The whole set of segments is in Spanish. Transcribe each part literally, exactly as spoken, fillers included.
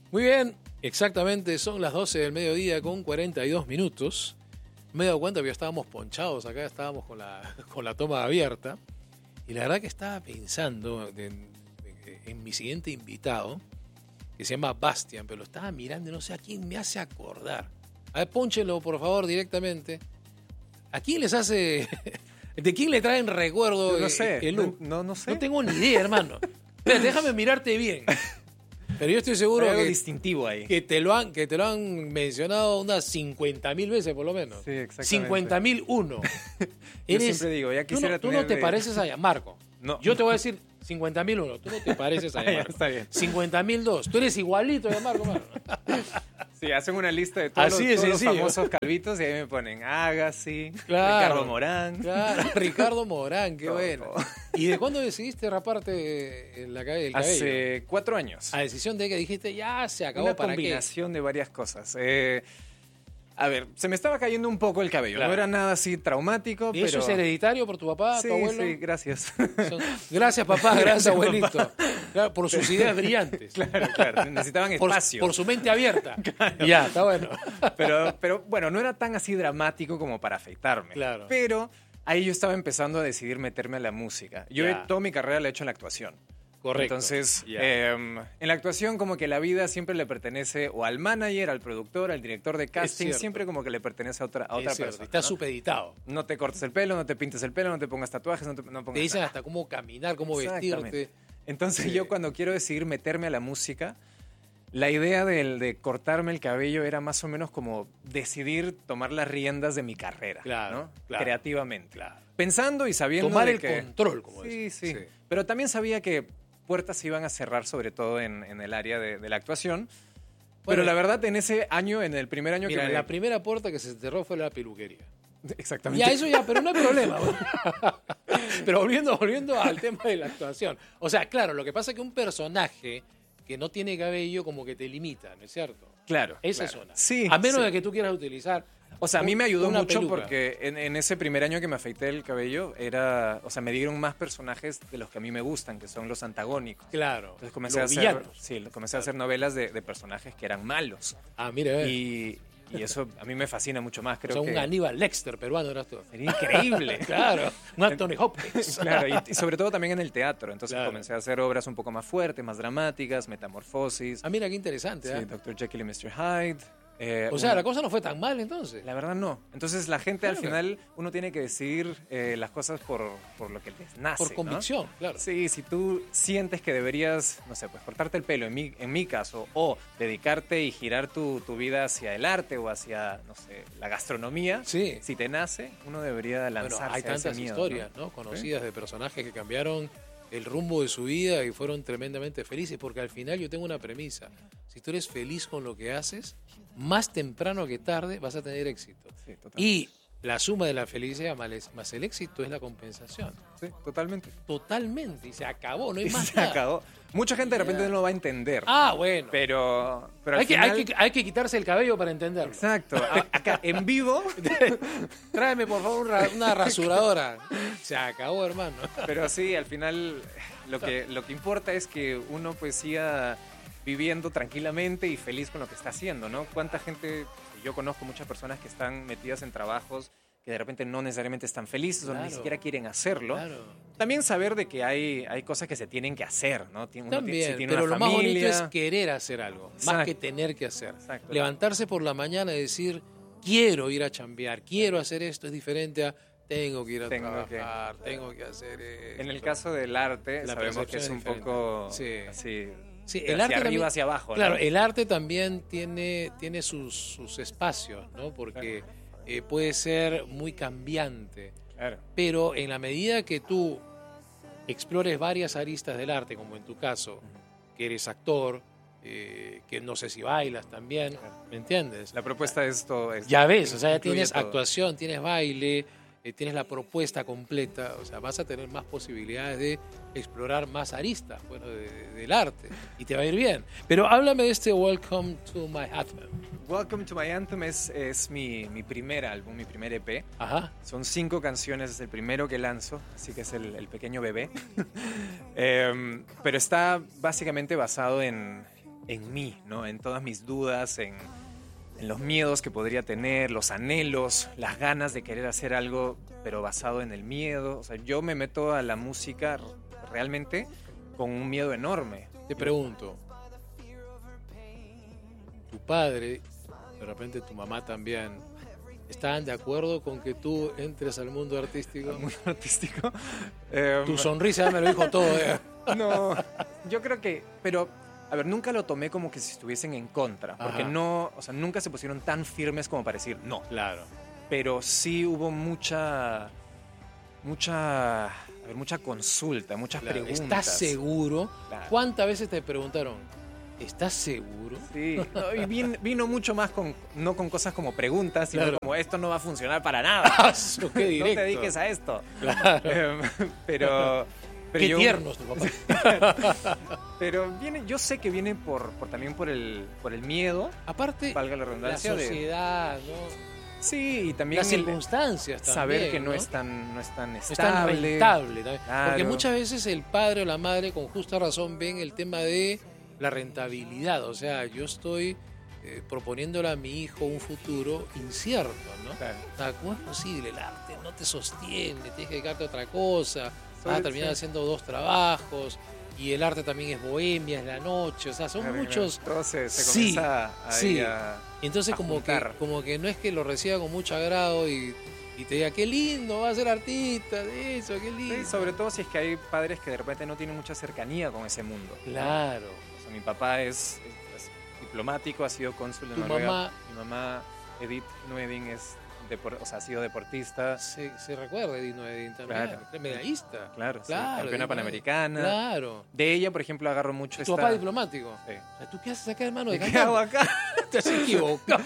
Muy bien, exactamente son las doce del mediodía con cuarenta y dos minutos. Me he dado cuenta que ya estábamos ponchados acá, estábamos con la, con la toma abierta. Y la verdad que estaba pensando en, en mi siguiente invitado, que se llama Bastian, pero lo estaba mirando y no sé a quién me hace acordar. A ver, pónchenlo por favor directamente. ¿A quién les hace... ¿De quién le traen recuerdo no el, sé, el look? No, no, no sé. No tengo ni idea, hermano. Espérate, déjame mirarte bien. Pero yo estoy seguro Hay algo que, distintivo ahí. que, te lo han, que te lo han mencionado unas cincuenta mil veces por lo menos. Sí, exactamente. cincuenta mil uno. Yo Eres, siempre digo, ya tú quisiera no, tú tener no te de- pareces a Marco. No. Yo te voy a decir cincuenta mil uno. Tú no te pareces a Ya, Marco. está bien. cincuenta mil dos. Tú eres igualito a Marco, mano. Sí, hacen una lista de todos, Así los, de todos los sencillo. famosos calvitos y ahí me ponen Agassi, Claro. Ricardo Morán. Claro, Ricardo Morán, qué Todo, bueno. todo. ¿Y de cuándo decidiste raparte el, la, el cabello? Hace cuatro años. A decisión de que dijiste, ya se acabó, Una ¿para qué? combinación de varias cosas. Eh, a ver, se me estaba cayendo un poco el cabello. Claro. No era nada así traumático, ¿Y pero... eso es hereditario por tu papá, Sí, tu abuelo? sí, gracias. Son- Gracias, papá, gracias, abuelito. Claro, por sus ideas brillantes. Claro, claro. Necesitaban Por, espacio. por su mente abierta. Ya, está bueno. Pero, pero bueno, no era tan así dramático como para afeitarme. Claro. Pero ahí yo estaba empezando a decidir meterme a la música. Yo Ya. he- toda mi carrera la he hecho en la actuación. Correcto. Entonces, Ya. eh, en la actuación como que la vida siempre le pertenece o al manager, al productor, al director de casting, cierto. siempre como que le pertenece a otra, a Es otra cierto, persona. está ¿no? supeditado. No te cortes el pelo, no te pintes el pelo, no te pongas tatuajes, no te no pongas Te dicen nada. hasta cómo caminar, cómo Exactamente. vestirte. Entonces Sí. yo cuando quiero decidir meterme a la música, la idea del, de cortarme el cabello era más o menos como decidir tomar las riendas de mi carrera, Claro, ¿no? claro. Creativamente. Claro. Pensando y sabiendo Tomar de el que... control, como sí, dicen. sí, Pero también sabía que puertas se iban a cerrar, sobre todo en, en el área de, de la actuación. Bueno, Pero la verdad, en ese año, en el primer año Mira, que me... la primera puerta que se cerró fue la peluquería. Exactamente. Ya, eso ya, pero no hay problema. Pero volviendo, volviendo al tema de la actuación. O sea, claro, lo que pasa es que un personaje que no tiene cabello como que te limita, ¿no es cierto? Claro. Esa claro. es una. Sí. A menos sí. de que tú quieras utilizar. O sea, a mí un- me ayudó una mucho peluca. porque en, en ese primer año que me afeité el cabello, era, o sea, me dieron más personajes de los que a mí me gustan, que son los antagónicos. Claro. Entonces comencé a los hacer, villanos. sí, comencé a hacer novelas de, de personajes que eran malos. Ah, mira, eh. Y, y eso a mí me fascina mucho más. O Creo sea, que un Aníbal Lecter peruano eras tú. sería increíble. Claro, un Anthony Hopkins. Claro, y, y sobre todo también en el teatro. Entonces Claro. comencé a hacer obras un poco más fuertes, más dramáticas, Metamorfosis, Ah, mira, qué interesante. sí, ¿eh? doctor Jekyll y mister Hyde. eh, O sea, un- la cosa no fue tan mal entonces. La verdad no. Entonces la gente al Claro. final, uno tiene que decidir eh, las cosas por, por lo que les nace. Por ¿no? convicción, claro. Sí, si tú sientes que deberías, no sé, pues cortarte el pelo, en mi, en mi caso, o dedicarte y girar tu, tu vida hacia el arte o hacia, no sé, la gastronomía, Sí. si te nace, uno debería Bueno, lanzarse hay a ese tantas miedo, historias, ¿no? Conocidas de personajes que cambiaron el rumbo de su vida y fueron tremendamente felices, porque al final yo tengo una premisa. Si tú eres feliz con lo que haces, más temprano que tarde vas a tener éxito. Sí, totalmente. Y la suma de la felicidad más más el éxito es la compensación. Sí, totalmente. Totalmente. Y se acabó, no hay Y más se nada. acabó. Mucha gente de repente no lo va a entender. Ah, bueno. Pero, pero al Hay que, final... hay, que, hay que quitarse el cabello para entenderlo. Exacto. A- Acá, en vivo... Tráeme, por favor, un ra- una rasuradora. Se acabó, hermano. Pero sí, al final lo que, lo que importa es que uno pues siga viviendo tranquilamente y feliz con lo que está haciendo, ¿no? ¿Cuánta gente, yo conozco muchas personas que están metidas en trabajos que de repente no necesariamente están felices o Claro. ni siquiera quieren hacerlo? Claro. También saber de que hay, hay cosas que se tienen que hacer, ¿no? Tiene- uno También, tiene- si tiene pero una lo más bonito familia, es querer hacer algo, más Exacto. que tener que hacer. Exacto. Levantarse por la mañana y decir, quiero ir a chambear, quiero hacer esto, es diferente a, tengo que ir a Tengo que- trabajar, tengo que hacer esto. En el caso del arte, La sabemos que percepción es es un diferente. poco Sí. así, Sí, de el hacia arte arriba también- hacia abajo, Claro, ¿no? el arte también tiene, tiene sus, sus espacios, ¿no? Porque eh, puede ser muy cambiante. Claro. Pero en la medida que tú explores varias aristas del arte, como en tu caso, que eres actor, eh, que no sé si bailas también, ¿me entiendes? La propuesta es todo esto. Ya ves, o sea, ya Incluye tienes todo. actuación, tienes baile, eh, tienes la propuesta completa, o sea, vas a tener más posibilidades de explorar más aristas, bueno, de- de- del arte, y te va a ir bien. Pero háblame de este Welcome to My Anthem. Welcome to My Anthem es, es mi, mi primer álbum, mi primer E P. Ajá. Son cinco canciones, es el primero que lanzo, así que es el, el pequeño bebé. Em, pero está básicamente basado en, en mí, ¿no? En todas mis dudas, en, en los miedos que podría tener, los anhelos, las ganas de querer hacer algo, pero basado en el miedo. O sea, yo me meto a la música realmente con un miedo enorme. Te pregunto, tu padre, de repente tu mamá también, ¿están de acuerdo con que tú entres al mundo artístico? ¿Al mundo artístico? Eh, tu sonrisa ya me lo dijo todo. ¿eh? No, yo creo que, pero, a ver, nunca lo tomé como que si estuviesen en contra, porque Ajá. no, o sea, nunca se pusieron tan firmes como para decir no. Claro. Pero sí hubo mucha, mucha, a ver, mucha consulta, muchas Claro. preguntas. ¿Estás seguro? Claro. ¿Cuántas veces te preguntaron, ¿estás seguro? Sí, no, y vin- vino mucho más con, no con cosas como preguntas, sino Claro. como esto no va a funcionar para nada. ¡Ah, su, qué No directo! te dediques a esto. Claro. Eh, pero, pero Qué yo, tiernos tu papá. pero viene, yo sé que viene por, por también por el, por el miedo, Aparte, valga la la redundancia, de, sociedad, ¿no? sí, y también Las el- circunstancias también, saber que no, ¿no? es tan, no es tan No es estable. tan rentable también. Claro. Porque muchas veces el padre o la madre con justa razón ven el tema de la rentabilidad. O sea, yo estoy eh, proponiéndole a mi hijo un futuro incierto, ¿no? Claro. O sea, ¿cómo es posible? El arte no te sostiene, tienes que dedicarte a otra cosa, vas a Sobre- terminar sí. haciendo dos trabajos, y el arte también es bohemia, es la noche, o sea, son Claro, muchos... todo se, se Sí, comienza ahí sí. a- Y entonces a como que, juntar. como que no es que lo reciba con mucho agrado y, y te diga, qué lindo, va a ser artista, de eso, qué lindo. Sí, sobre todo si es que hay padres que de repente no tienen mucha cercanía con ese mundo. ¿no? Claro. O sea, mi papá es, es- es diplomático, ha sido cónsul de Tu Noruega. mamá- Mi mamá, Edith Nueding, es depor- o sea, ha sido deportista. Se, se recuerda de Dino Edin también, Claro. es medallista. Claro, sí, Claro, campeona Edith panamericana. Claro. De ella, por ejemplo, agarro mucho Tu esta... papá diplomático. Sí. O sea, ¿tú qué haces acá, hermano? De ¿Qué cantante? hago acá? Te has equivocado.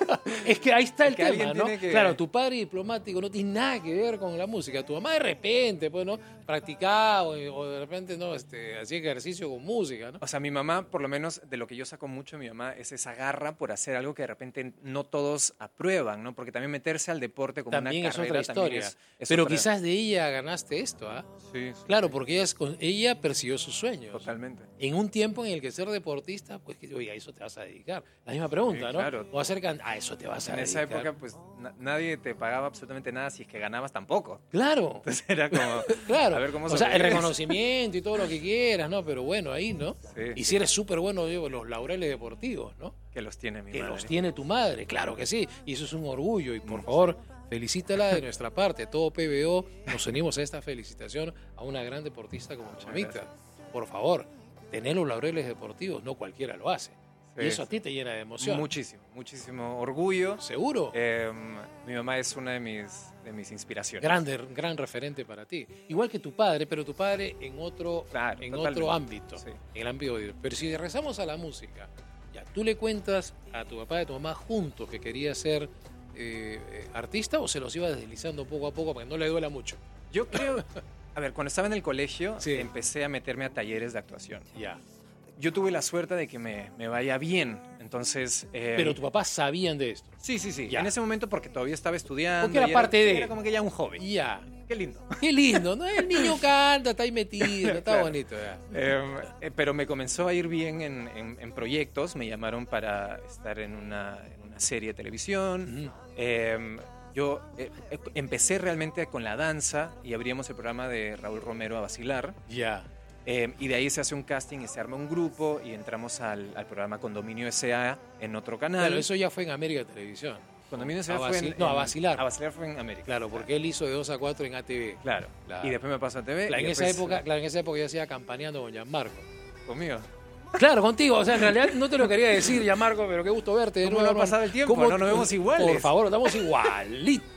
Es que ahí está el Es que tema, alguien ¿no? tiene que- Claro, tu padre diplomático no tiene nada que ver con la música. Tu mamá de repente, pues, ¿no? Practicaba o, o de repente, ¿no? Este, hacía ejercicio con música, ¿no? O sea, mi mamá, por lo menos de lo que yo saco mucho de mi mamá, es esa garra por hacer algo que de repente no todos aprueban, ¿no? Porque también meterse al deporte como También una es carrera otra también historia. es- es Pero otra- quizás de ella ganaste esto, ¿ah? Sí, sí, Claro, sí, porque ella, es con- ella persiguió sus sueños. totalmente. En un tiempo en el que ser deportista, pues que, oye, a eso te vas a dedicar. La misma pregunta, Sí, ¿no? claro. O hacer can- a eso te vas a En esa dedicar. época, pues na- nadie te pagaba absolutamente nada si es que ganabas tampoco. Claro, Entonces era como, claro. a ver cómo o sea, el sobrevives. reconocimiento y todo lo que quieras, ¿no? Pero bueno, ahí, ¿no? Sí, Y sí. si eres súper bueno, digo, los laureles deportivos, ¿no? Que los tiene mi Que madre. los tiene tu madre, claro que sí. Y eso es un orgullo. Y por favor, felicítala de nuestra parte. Todo P B O nos unimos a esta felicitación a una gran deportista como Chamita. gracias. Por favor, tener los laureles deportivos, no cualquiera lo hace. Sí, y eso a sí. ti te llena de emoción. Muchísimo, muchísimo orgullo. Seguro. Eh, mi mamá es una de mis, de mis inspiraciones. Grande, gran referente para ti. Igual que tu padre, pero tu padre en otro, Claro, en totalmente. otro ámbito. Sí. En el ámbito de- Pero si regresamos a la música, ya, tú le cuentas a tu papá y a tu mamá juntos que quería ser eh, eh, artista o se los iba deslizando poco a poco para que no le duela mucho. Yo creo, a ver, cuando estaba en el colegio, Sí. empecé a meterme a talleres de actuación. Ya. Yo tuve la suerte de que me, me vaya bien, entonces... eh, Pero tu papá sabían de esto. Sí, sí, sí. Ya. En ese momento porque todavía estaba estudiando. Porque era y parte de- Era como que ya un joven. Ya. Qué lindo. Qué lindo, ¿no? El niño canta, está ahí metido, está Claro. bonito. Ya. Eh, eh, pero me comenzó a ir bien en, en- en proyectos. Me llamaron para estar en una, en una serie de televisión. Ujú. Eh, yo eh, eh, empecé realmente con la danza y abríamos el programa de Raúl Romero a Vacilar. Ya. Eh, y de ahí se hace un casting y se arma un grupo y entramos al, al programa Condominio S A en otro canal. Claro, eso ya fue en América Televisión. Condominio S A a fue Vacil- en, no, a en- Vacilar. A Vacilar fue en América. Claro, porque él hizo de dos a cuatro en A T V. Claro. Claro. Y después me pasó a T V. Claro, y en esa después, época, claro, en esa época yo hacía campaneando con Gianmarco. Conmigo. Claro, contigo, o sea, en realidad no te lo quería decir, Gianmarco, pero qué gusto verte de ¿Cómo nuevo, no ha hermano. pasado el tiempo? ¿Cómo- No nos vemos iguales. Por favor, estamos igualitos.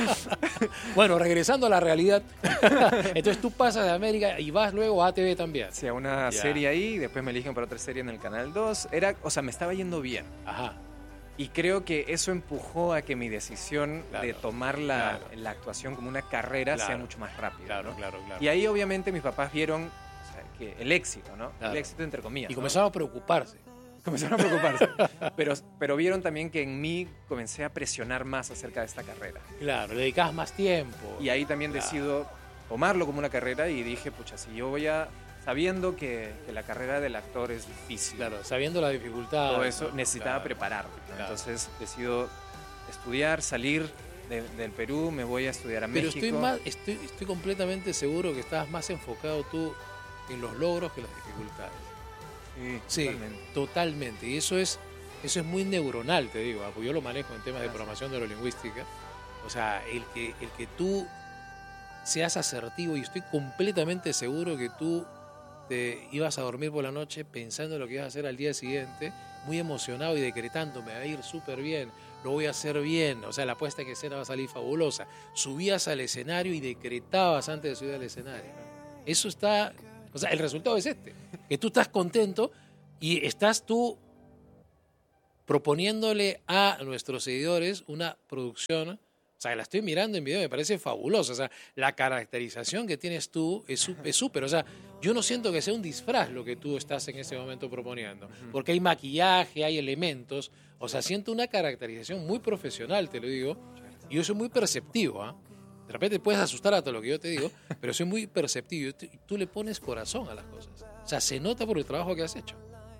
Bueno, regresando a la realidad. Entonces tú pasas de América y vas luego a A T V también. Sí, a una Ya. serie ahí, y después me eligen para otra serie en el Canal dos. Era, o sea, me estaba yendo bien. Ajá. Y creo que eso empujó a que mi decisión Claro, de tomar la, claro. la actuación como una carrera sea Claro, mucho más rápida. Claro, ¿no? claro, claro. Y ahí obviamente mis papás vieron o sea, que el éxito, ¿no? Claro. El éxito entre comillas. Y ¿no? comenzaron a preocuparse. Comenzaron a preocuparse. pero, pero vieron también que en mí comencé a presionar más acerca de esta carrera. Claro, le dedicabas más tiempo. Y ahí también Claro. decido tomarlo como una carrera y dije, pucha, si yo voy a sabiendo que, que la carrera del actor es difícil. Claro, sabiendo la dificultad. Todo eso ¿no? necesitaba Claro, prepararme, ¿no? claro. Entonces decido estudiar, salir de, del Perú, me voy a estudiar a Pero México. estoy, más, estoy, estoy completamente seguro que estabas más enfocado tú en los logros que en las dificultades. Sí, Sí, totalmente. totalmente. Y eso es, eso es muy neuronal, te digo, porque yo lo manejo en temas de Gracias. programación neurolingüística. O sea, el que, el que tú seas asertivo, y estoy completamente seguro que tú te ibas a dormir por la noche pensando en lo que ibas a hacer al día siguiente, muy emocionado y decretando, me va a ir súper bien, lo voy a hacer bien, o sea, la puesta en escena va a salir fabulosa. Subías al escenario y decretabas antes de subir al escenario. Eso está, o sea, el resultado es este, que tú estás contento y estás tú proponiéndole a nuestros seguidores una producción. O sea, la estoy mirando en video, me parece fabulosa. O sea, la caracterización que tienes tú es súper. O sea, yo no siento que sea un disfraz lo que tú estás en ese momento proponiendo. Porque hay maquillaje, hay elementos. O sea, siento una caracterización muy profesional, te lo digo. Y yo soy muy perceptivo, ¿ah? ¿eh? De repente puedes asustar a todo lo que yo te digo, pero soy muy perceptivo. Y tú le pones corazón a las cosas. O sea, se nota por el trabajo que has hecho.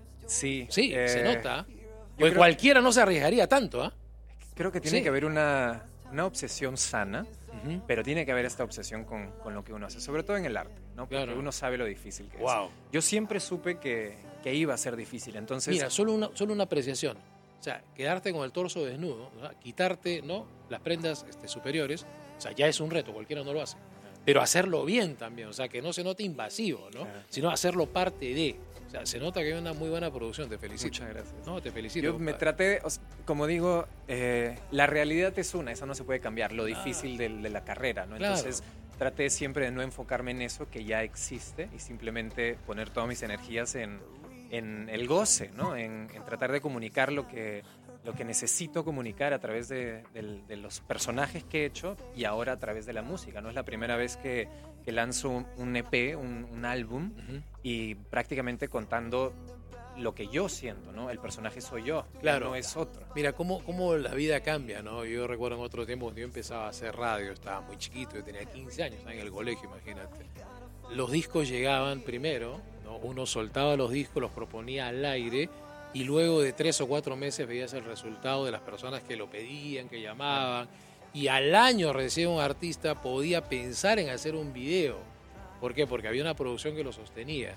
Sí. Sí, eh, se nota. yo Porque creo- cualquiera no se arriesgaría tanto, ¿ah? ¿eh? Creo que tiene Sí. que haber una, una obsesión sana, Uh-huh. pero tiene que haber esta obsesión con, con lo que uno hace, sobre todo en el arte, ¿no? Porque Claro. uno sabe lo difícil que Wow. es. Yo siempre supe que, que iba a ser difícil, entonces... Mira, solo una, solo una apreciación. O sea, quedarte con el torso desnudo, ¿no? Quitarte, ¿no?, las prendas este, superiores, o sea, ya es un reto, cualquiera no lo hace. Pero hacerlo bien también, o sea, que no se note invasivo, ¿no? Claro. Sino hacerlo parte de. O sea, se nota que hay una muy buena producción, te felicito. Muchas gracias. No, te felicito. Yo me compadre. traté, o sea, como digo, eh, la realidad es una, esa no se puede cambiar, lo Claro. difícil de, de la carrera, ¿no? Claro. Entonces traté siempre de no enfocarme en eso que ya existe y simplemente poner todas mis energías en, en el goce, ¿no? En, en tratar de comunicar lo que, lo que necesito comunicar a través de, del- de los personajes que he hecho y ahora a través de la música. No es la primera vez que, que lanzo un, un E P, un, un álbum, Ujú. y prácticamente contando lo que yo siento, ¿no? El personaje soy yo, Claro. no es otro. Mira, cómo, cómo la vida cambia, ¿no? Yo recuerdo en otro tiempo cuando yo empezaba a hacer radio, estaba muy chiquito, yo tenía quince años, ¿no? En el colegio, imagínate. Los discos llegaban primero, ¿no? Uno soltaba los discos, los proponía al aire y luego de tres o cuatro meses veías el resultado de las personas que lo pedían, que llamaban. Y al año recién un artista podía pensar en hacer un video. ¿Por qué? Porque había una producción que lo sostenía.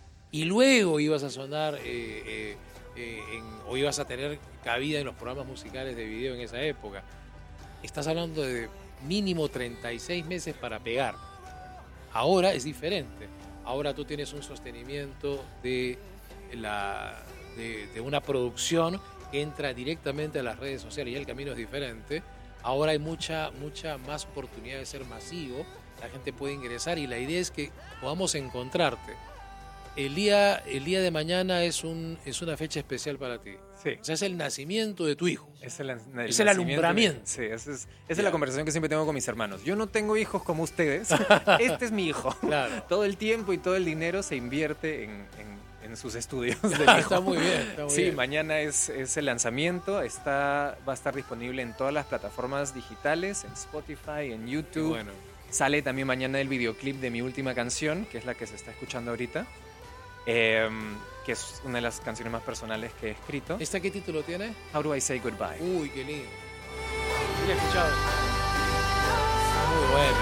Y luego ibas a sonar eh, eh, eh, en- o ibas a tener cabida en los programas musicales de video en esa época. Estás hablando de mínimo treinta y seis meses para pegar. Ahora es diferente. Ahora tú tienes un sostenimiento de, la, de, de una producción que entra directamente a las redes sociales y el camino es diferente. Ahora hay mucha, mucha más oportunidad de ser masivo. La gente puede ingresar y la idea es que podamos encontrarte. El día, el día de mañana es, un, es una fecha especial para ti. Sí. O sea, es el nacimiento de tu hijo. Es el, Es el nacimiento alumbramiento. de- sí, esa es, esa es Ya. la conversación que siempre tengo con mis hermanos. Yo no tengo hijos como ustedes. Este es mi hijo. Claro. Todo el tiempo y todo el dinero se invierte en, en- en sus estudios del Está hijo. muy bien. Está muy Sí, bien. mañana es, es el lanzamiento. Está, va a estar disponible en todas las plataformas digitales, en Spotify, en Qué YouTube. bueno. Sale también mañana el videoclip de mi última canción, que es la que se está escuchando ahorita, eh, que es una de las canciones más personales que he escrito. ¿Esta qué título tiene? How do I say goodbye? Uy, qué lindo. ¿Sí la he escuchado? Muy bueno.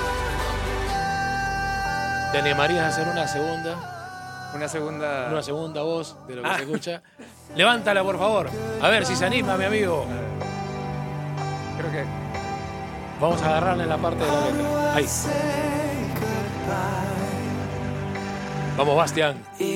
¿Te animarías a hacer una segunda, Una segunda... una segunda voz de lo que Ah. se escucha? Levántala, por favor. A ver si se anima, mi amigo. Creo que... Vamos a agarrarle en la parte de la letra. Ahí. Vamos, Bastián. Y